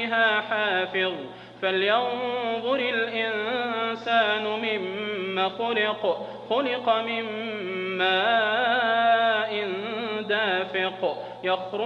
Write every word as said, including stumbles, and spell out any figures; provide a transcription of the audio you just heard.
عليها حافظ فلينظر الإنسان مما خلق خلق من ماء دافق يخرج